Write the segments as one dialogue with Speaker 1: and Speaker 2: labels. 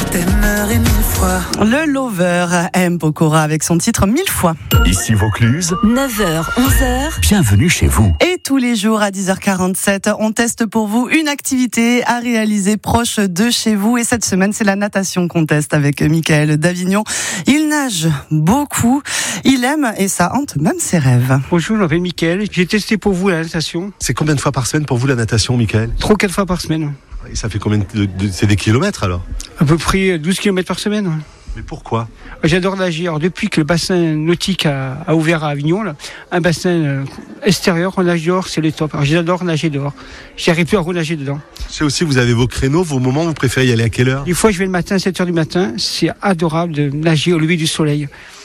Speaker 1: t'aimerai 1000 fois.
Speaker 2: Le Lover M. Pokora avec son titre 1000 fois.
Speaker 3: Ici Vaucluse,
Speaker 4: 9h, 11h.
Speaker 3: bienvenue chez vous.
Speaker 2: Et tous les jours à 10h47, on teste pour vous une activité à réaliser proche de chez vous. Et cette semaine, c'est la natation qu'on teste avec Michael d'Avignon. Il nage beaucoup, il aime et ça hante même ses rêves.
Speaker 5: Bonjour, je m'appelle Michael. J'ai testé pour vous la natation.
Speaker 6: C'est combien de fois par semaine pour vous la natation, Michael ?
Speaker 5: 3 ou 4 fois par semaine.
Speaker 6: Et ça fait combien c'est des kilomètres alors ?
Speaker 5: À peu près 12 km par semaine.
Speaker 6: Mais pourquoi ?
Speaker 5: J'adore nager. Alors, depuis que le bassin nautique a ouvert à Avignon, là, un bassin extérieur, on nage dehors, c'est le top. Alors, j'adore nager dehors. J'arrive plus à renager dedans.
Speaker 6: Je sais aussi, vous avez vos créneaux, vos moments, vous préférez y aller à quelle heure ?
Speaker 5: Des fois, je vais le matin, 7h du matin. C'est adorable de nager au lever du soleil.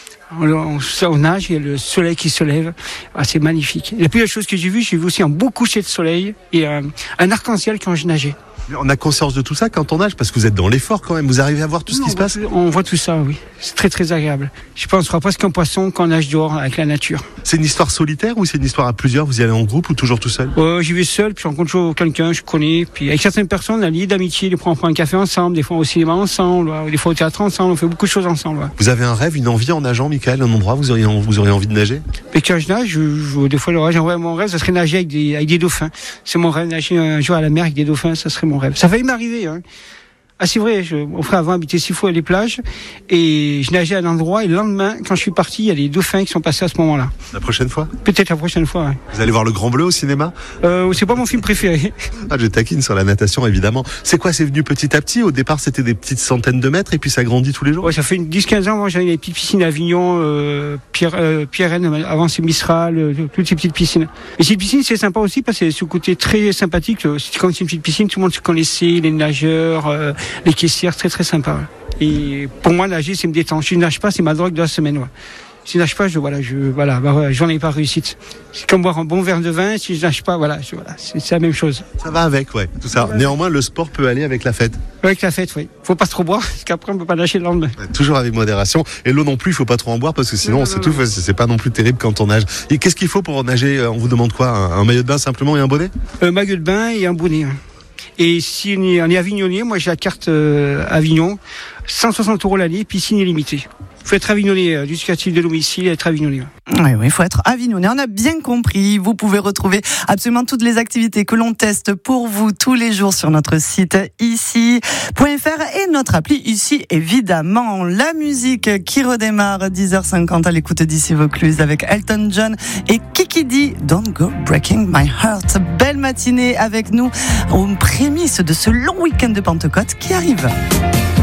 Speaker 5: On nage, il y a le soleil qui se lève. Ah, c'est magnifique. La plus belle chose que j'ai vu aussi un beau coucher de soleil et un arc-en-ciel quand je nageais.
Speaker 6: Mais on a conscience de tout ça quand on nage, parce que vous êtes dans l'effort quand même, vous arrivez à voir tout ce qui se passe ?
Speaker 5: On voit tout ça, oui. C'est très très agréable. Je pense qu'on sera presque un poisson quand on nage dehors avec la nature.
Speaker 6: C'est une histoire solitaire ou c'est une histoire à plusieurs ? Vous y allez en groupe ou toujours tout seul ?
Speaker 5: J'y vais seul, puis je rencontre toujours quelqu'un, je connais. Puis avec certaines personnes, on a lié d'amitié, des fois on prend un café ensemble, des fois au cinéma ensemble, des fois au théâtre ensemble, on fait beaucoup de choses ensemble.
Speaker 6: Vous avez un rêve, une envie en nageant, Michael, un endroit où vous auriez envie de nager ?
Speaker 5: Et quand je nage, des fois mon rêve, ça serait nager avec des dauphins. C'est mon rêve, nager un jour à la mer avec des dauphins, ça serait mon rêve. Ça va m'arriver. Hein. Ah, c'est vrai, mon frère avant habitait 6 fois les plages et je nageais à un endroit et le lendemain, quand je suis parti, il y a des dauphins qui sont passés à ce moment-là.
Speaker 6: La prochaine fois ?
Speaker 5: Peut-être la prochaine fois, ouais.
Speaker 6: Vous allez voir Le Grand Bleu au cinéma ?
Speaker 5: C'est pas mon film préféré.
Speaker 6: Ah, je taquine sur la natation, évidemment. C'est quoi, c'est venu petit à petit ? Au départ, c'était des petites centaines de mètres et puis ça grandit tous les jours ?
Speaker 5: Ouais, ça fait 10-15 ans, moi j'avais des petites piscines à Avignon, Pierre-Rennes, avant c'est Mistral, toutes ces petites piscines. Et ces piscines, c'est sympa aussi parce que c'est ce côté très sympathique. C'est comme c'est une petite piscine, tout le monde se connaissait, les nageurs, les caissières, très sympa. Et pour moi, nager, c'est me détendre. Si je nage pas, c'est ma drogue de la semaine. Ouais. Si je nage pas, j'en ai pas réussite. C'est comme boire un bon verre de vin. Si je nage pas, c'est la même chose.
Speaker 6: Ça va avec, ouais, tout ça. Néanmoins, le sport peut aller avec la fête.
Speaker 5: Avec la fête, oui. Faut pas trop boire, parce qu'après on peut pas nager le lendemain.
Speaker 6: Ouais, toujours avec modération. Et l'eau non plus, il faut pas trop en boire parce que sinon, c'est pas non plus terrible quand on nage. Et qu'est-ce qu'il faut pour nager ? On vous demande quoi ? Un maillot de bain simplement et un bonnet ?
Speaker 5: Un maillot de bain et un bonnet. Hein. Et si on est avignonnier, moi j'ai la carte Avignon, 160 € l'année, piscine illimitée. Il faut être avignonnier, justificatif de domicile et être avignonnier.
Speaker 2: Oui, il faut être avignonnier. On a bien compris. Vous pouvez retrouver absolument toutes les activités que l'on teste pour vous tous les jours sur notre site ici.fr et notre appli ici, évidemment. La musique qui redémarre 10h50 à l'écoute d'ici Vaucluse avec Elton John et Kiki D, Don't Go Breaking My Heart. Belle matinée avec nous aux prémices de ce long week-end de Pentecôte qui arrive.